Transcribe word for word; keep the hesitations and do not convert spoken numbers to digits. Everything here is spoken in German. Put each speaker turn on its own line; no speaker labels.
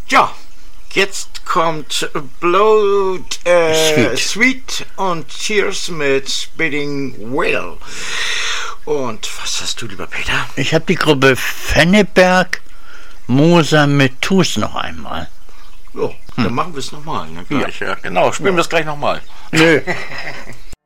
Ja, jetzt kommt Blood äh, Sweet. Sweet und Tears mit Spitting Whale. Und was hast du, lieber Peter?
Ich habe die Gruppe Fenneberg, Moser mit Tus noch einmal.
Jo, hm. Dann machen wir es nochmal. Ne, gleich.
Ja, ja, genau. Spielen wir es gleich nochmal.
Nö.